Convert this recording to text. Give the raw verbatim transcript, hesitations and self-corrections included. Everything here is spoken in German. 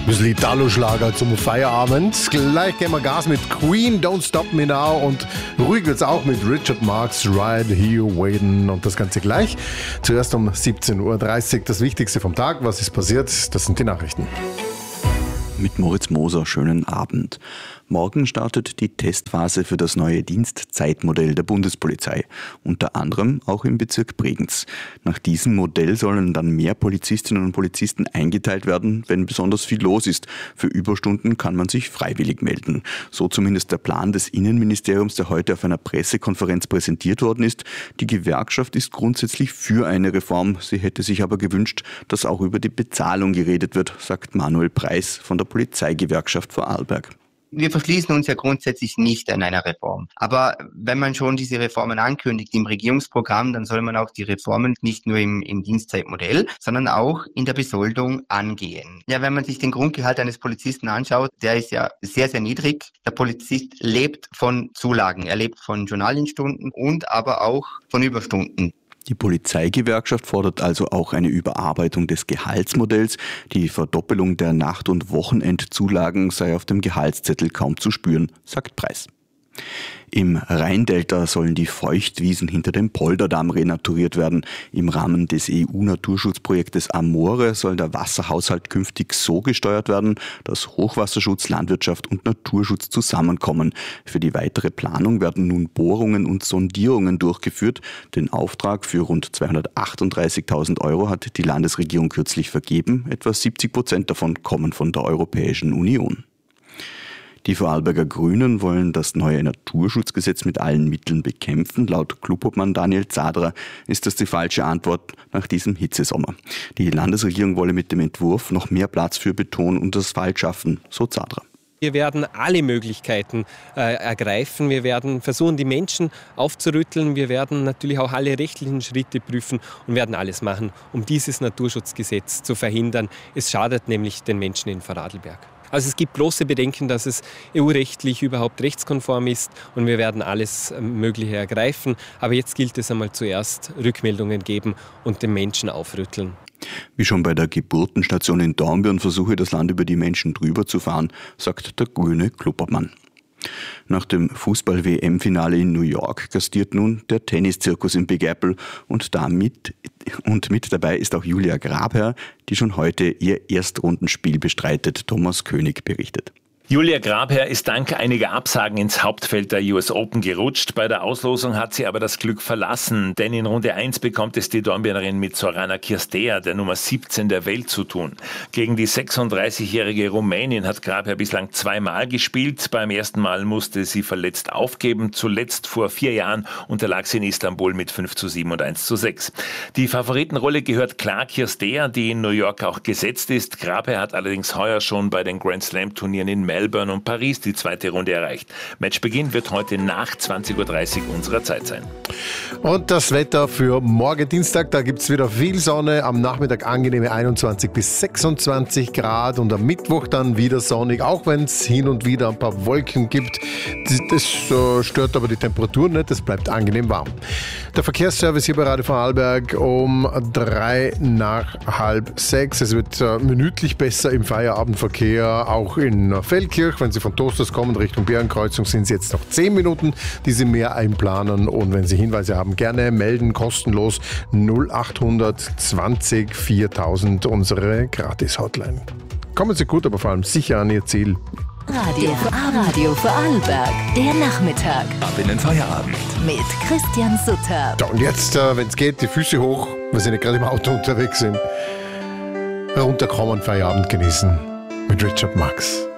Ein bisschen Italo-Schlager zum Feierabend. Gleich gehen wir Gas mit Queen, Don't Stop Me Now, und ruhig wird's auch mit Richard Marx, Right Here Waiting, und das Ganze gleich. Zuerst um siebzehn Uhr dreißig das Wichtigste vom Tag. Was ist passiert? Das sind die Nachrichten. Mit Moritz Moser, schönen Abend. Morgen startet die Testphase für das neue Dienstzeitmodell der Bundespolizei, unter anderem auch im Bezirk Bregenz. Nach diesem Modell sollen dann mehr Polizistinnen und Polizisten eingeteilt werden, wenn besonders viel los ist. Für Überstunden kann man sich freiwillig melden. So zumindest der Plan des Innenministeriums, der heute auf einer Pressekonferenz präsentiert worden ist. Die Gewerkschaft ist grundsätzlich für eine Reform. Sie hätte sich aber gewünscht, dass auch über die Bezahlung geredet wird, sagt Manuel Preis von der Polizeigewerkschaft Vorarlberg. Wir verschließen uns ja grundsätzlich nicht an einer Reform. Aber wenn man schon diese Reformen ankündigt im Regierungsprogramm, dann soll man auch die Reformen nicht nur im, im Dienstzeitmodell, sondern auch in der Besoldung angehen. Ja, wenn man sich den Grundgehalt eines Polizisten anschaut, der ist ja sehr, sehr niedrig. Der Polizist lebt von Zulagen. Er lebt von Journalienstunden und aber auch von Überstunden. Die Polizeigewerkschaft fordert also auch eine Überarbeitung des Gehaltsmodells. Die Verdoppelung der Nacht- und Wochenendzulagen sei auf dem Gehaltszettel kaum zu spüren, sagt Preis. Im Rheindelta sollen die Feuchtwiesen hinter dem Polderdamm renaturiert werden. Im Rahmen des E U-Naturschutzprojektes Amore soll der Wasserhaushalt künftig so gesteuert werden, dass Hochwasserschutz, Landwirtschaft und Naturschutz zusammenkommen. Für die weitere Planung werden nun Bohrungen und Sondierungen durchgeführt. Den Auftrag für rund zweihundertachtunddreißigtausend Euro hat die Landesregierung kürzlich vergeben. Etwa siebzig Prozent davon kommen von der Europäischen Union. Die Vorarlberger Grünen wollen das neue Naturschutzgesetz mit allen Mitteln bekämpfen. Laut Clubobmann Daniel Zadra ist das die falsche Antwort nach diesem Hitzesommer. Die Landesregierung wolle mit dem Entwurf noch mehr Platz für Beton und Asphalt schaffen, so Zadra. Wir werden alle Möglichkeiten äh, ergreifen. Wir werden versuchen, die Menschen aufzurütteln. Wir werden natürlich auch alle rechtlichen Schritte prüfen und werden alles machen, um dieses Naturschutzgesetz zu verhindern. Es schadet nämlich den Menschen in Vorarlberg. Also es gibt große Bedenken, dass es E U-rechtlich überhaupt rechtskonform ist, und wir werden alles Mögliche ergreifen. Aber jetzt gilt es einmal zuerst Rückmeldungen geben und den Menschen aufrütteln. Wie schon bei der Geburtenstation in Dornbirn versuche das Land über die Menschen drüber zu fahren, sagt der grüne Clubobmann. Nach dem Fußball-W M-Finale in New York gastiert nun der Tenniszirkus im Big Apple, und damit und mit dabei ist auch Julia Grabherr, die schon heute ihr Erstrundenspiel bestreitet. Thomas König berichtet. Julia Grabherr ist dank einiger Absagen ins Hauptfeld der U S Open gerutscht. Bei der Auslosung hat sie aber das Glück verlassen, denn in Runde eins bekommt es die Dornbirnerin mit Sorana Cirstea, der Nummer siebzehn der Welt, zu tun. Gegen die sechsunddreißigjährige Rumänin hat Grabherr bislang zweimal gespielt. Beim ersten Mal musste sie verletzt aufgeben. Zuletzt vor vier Jahren unterlag sie in Istanbul mit fünf zu sieben und eins zu sechs. Die Favoritenrolle gehört klar Cirstea, die in New York auch gesetzt ist. Grabherr hat allerdings heuer schon bei den Grand Slam Turnieren in Melbourne und Paris die zweite Runde erreicht. Matchbeginn wird heute nach zwanzig Uhr dreißig unserer Zeit sein. Und das Wetter für morgen Dienstag, da gibt es wieder viel Sonne, am Nachmittag angenehme einundzwanzig bis sechsundzwanzig Grad, und am Mittwoch dann wieder sonnig, auch wenn es hin und wieder ein paar Wolken gibt. Das, das uh, stört aber die Temperatur nicht, es bleibt angenehm warm. Der Verkehrsservice hier bei Radio Vorarlberg um drei nach halb sechs. Es wird uh, minütlich besser im Feierabendverkehr, auch in uh, Feldkirch. Wenn Sie von Toasters kommen Richtung Bärenkreuzung, sind es jetzt noch zehn Minuten, die Sie mehr einplanen. Und wenn Sie Hinweise haben, gerne melden, kostenlos null achthundert zwanzig viertausend, unsere Gratis-Hotline. Kommen Sie gut, aber vor allem sicher an Ihr Ziel. Radio, Radio Vorarlberg, der Nachmittag. Ab in den Feierabend. Mit Christian Sutter. Ja, und jetzt, äh, wenn es geht, die Füße hoch, weil Sie nicht gerade im Auto unterwegs sind. Runterkommen, Feierabend genießen mit Richard Marx.